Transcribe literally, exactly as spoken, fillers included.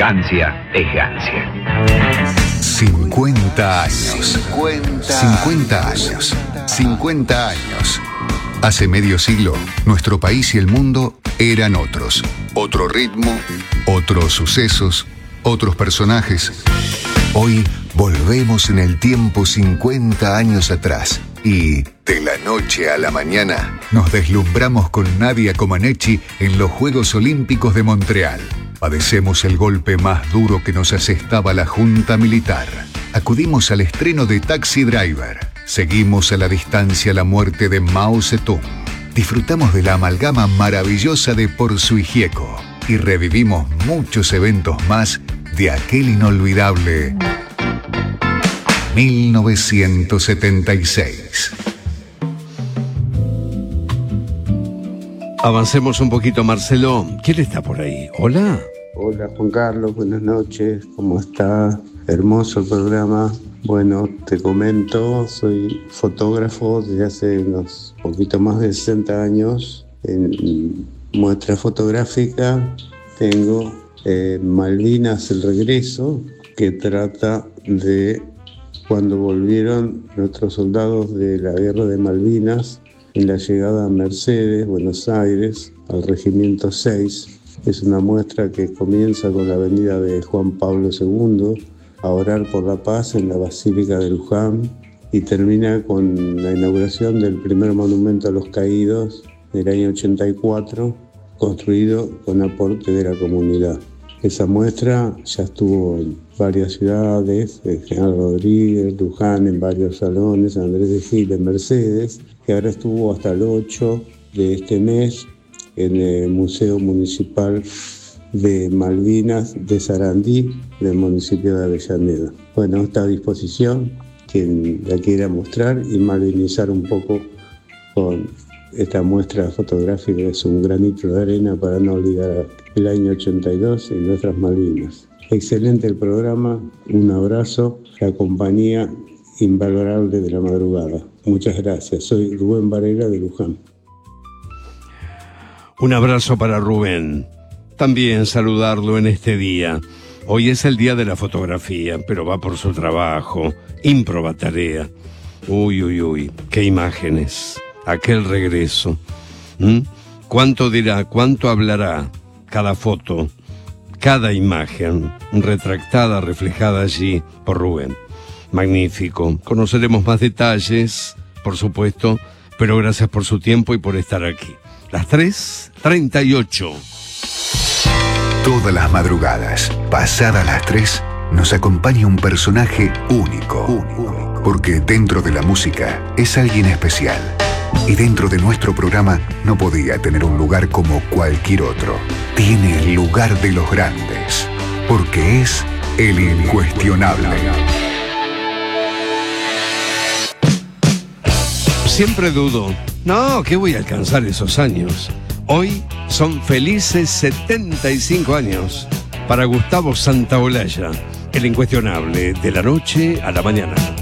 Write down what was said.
Gancia es Gancia. cincuenta años. cincuenta años. cincuenta años. Hace medio siglo, nuestro país y el mundo eran otros. Otro ritmo, otros sucesos, otros personajes. Hoy volvemos en el tiempo cincuenta años atrás y, de la noche a la mañana, nos deslumbramos con Nadia Comaneci en los Juegos Olímpicos de Montreal. Padecemos el golpe más duro que nos asestaba la Junta Militar. Acudimos al estreno de Taxi Driver. Seguimos a la distancia la muerte de Mao Zedong. Disfrutamos de la amalgama maravillosa de Porzu y Gieco. Y revivimos muchos eventos más de aquel inolvidable mil novecientos setenta y seis. Avancemos un poquito, Marcelo. ¿Quién está por ahí? Hola. Hola, Juan Carlos, buenas noches. ¿Cómo está? Hermoso el programa. Bueno, te comento, soy fotógrafo desde hace unos poquito más de sesenta años. En muestra fotográfica tengo eh, Malvinas, el regreso, que trata de cuando volvieron nuestros soldados de la guerra de Malvinas en la llegada a Mercedes, Buenos Aires, al Regimiento seis. Es una muestra que comienza con la venida de Juan Pablo segundo a orar por la paz en la Basílica de Luján y termina con la inauguración del primer monumento a los caídos del año ochenta y cuatro, construido con aporte de la comunidad. Esa muestra ya estuvo en varias ciudades, en General Rodríguez, Luján, en varios salones, Andrés de Gil, en Mercedes, que ahora estuvo hasta el ocho de este mes en el Museo Municipal de Malvinas de Sarandí, del municipio de Avellaneda. Bueno, está a disposición quien la quiera mostrar y malvinizar un poco con esta muestra fotográfica. Es un granito de arena para no olvidar el año ochenta y dos y nuestras Malvinas. Excelente el programa, un abrazo, la compañía invalorable de la madrugada. Muchas gracias, soy Rubén Varela de Luján. Un abrazo para Rubén. También saludarlo en este día. Hoy es el día de la fotografía, pero va por su trabajo. Ímproba tarea. Uy, uy, uy, qué imágenes. Aquel regreso. ¿Mm? ¿Cuánto dirá, cuánto hablará cada foto, cada imagen retractada, reflejada allí por Rubén? Magnífico. Conoceremos más detalles, por supuesto, pero gracias por su tiempo y por estar aquí. Las tres treinta y ocho. Todas las madrugadas, pasadas las tres, nos acompaña un personaje único, único, porque dentro de la música es alguien especial. Y dentro de nuestro programa no podía tener un lugar como cualquier otro. Tiene el lugar de los grandes, porque es el incuestionable. Siempre dudo. No, que voy a alcanzar esos años. Hoy son felices setenta y cinco años para Gustavo Santaolalla, el incuestionable de la noche a la mañana.